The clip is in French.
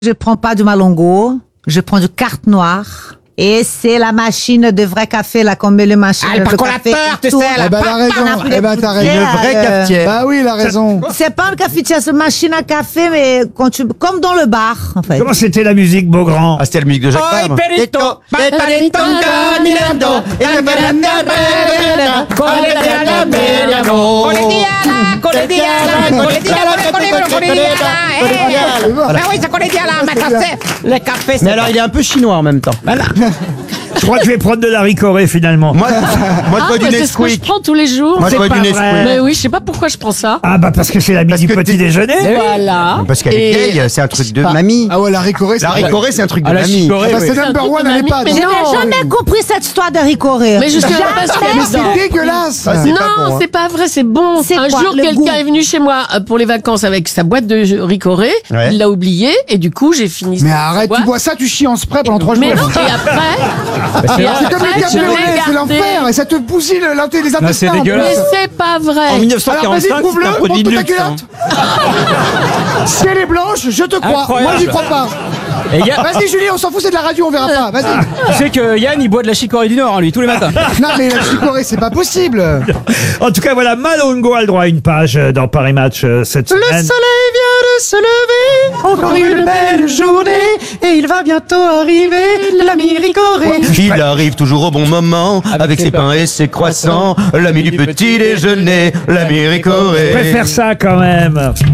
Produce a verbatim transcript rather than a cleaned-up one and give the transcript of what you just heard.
Je prends pas du Malongo, je prends du carte noire. Et c'est la machine de vrai café, là, qu'on met le machine Ah, le de percolateur, café. tu sais, tourne. là. Eh ben, elle a raison. Eh ben, t'as raison. Une vraie cafetière. Bah oui, il a raison. C'est pas une cafetière, c'est une machine à café, mais quand tu, comme dans le bar, en fait. Comment c'était la musique, Beaugrand? Ah, c'était la musique de Jacques Oi, Vabre. perito, paparito, caminando, Ah oui, c'est collégiala, mais ça c'est le café. Mais alors, il est un peu chinois en même temps. Voilà. Je crois que je vais prendre de la ricorée finalement. Moi, moi je Ah, bois du bah, c'est ce que je Nesquik. prends tous les jours. Moi, je C'est bois pas du vrai. Nesquik. Mais oui, je sais pas pourquoi je prends ça. Ah bah parce que c'est la midi que petit t'es- déjeuner. Voilà. Parce qu'elle est Et- vieille, c'est un truc de Pas- mamie. Ah ouais, la ricorée, c'est La ricorée, c'est un truc de Ah, la mamie. chicorée, Bah, oui. c'est C'est un number truc one de à mamie, l'EHPAD. mais Je non. n'ai jamais compris cette histoire de ricorée. Mais je suis pas sûre Mais dedans. c'est dégueulasse. Ah, c'est Non, pas bon, hein. c'est pas vrai, c'est bon. C'est Un quoi, jour, le quelqu'un goût est venu chez moi euh, pour les vacances avec sa boîte de ricoré. Ouais. Il l'a oublié et du coup, j'ai fini. Mais cette arrête, tu boîte. bois ça, tu chies en spray pendant trois jours. Mais non, et après, et C'est comme après, les je l'ai cabriolet, c'est gardé. l'enfer. Et ça te bousille le- l'inté- les c'est intestins. en plus. dégueulasse. Mais c'est pas En vrai. Alors mille neuf cent vas-y, quarante-cinq, prouve-le, c'est un produit de montre ta luxe. hein. culotte. Si elle est blanche, je te crois. Incroyable. Moi, j'y crois pas. Et Yann- Vas-y, Julie, on s'en fout, c'est de la radio, on verra pas. Vas-y. tu sais que Yann, il boit de la chicorée du Nord, hein, lui, tous les matins. Non, mais la chicorée, c'est pas possible. En tout cas, voilà, Malongo a le droit à une page euh, dans Paris Match euh, cette semaine. vient de se lever, encore une belle journée, et il va bientôt arriver l'ami Ricoré. Il arrive toujours au bon moment, avec ses pains et ses croissants, l'ami du petit déjeuner, l'ami Je ricoré. préfère ça quand même.